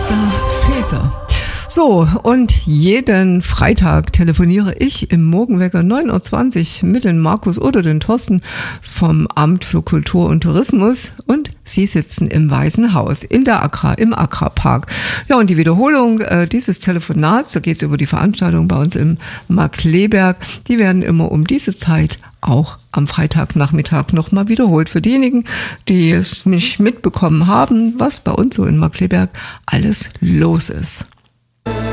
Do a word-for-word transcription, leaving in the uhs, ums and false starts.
Alexa Faeser. So, und jeden Freitag telefoniere ich im Morgenwecker neun Uhr zwanzig mit dem Markus oder den Thorsten vom Amt für Kultur und Tourismus und sie sitzen im Weißen Haus in der Accra, im Accra-Park. Ja, und die Wiederholung äh, dieses Telefonats, da geht es über die Veranstaltung bei uns im Markkleeberg, die werden immer um diese Zeit auch am Freitagnachmittag nochmal wiederholt. Für diejenigen, die es nicht mitbekommen haben, was bei uns so in Markkleeberg alles los ist.